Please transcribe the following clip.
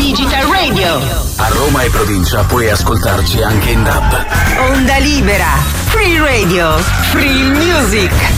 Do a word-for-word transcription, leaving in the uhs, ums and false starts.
Digital Radio. A Roma e provincia puoi ascoltarci anche in D A B. Onda libera. Free Radio. Free music.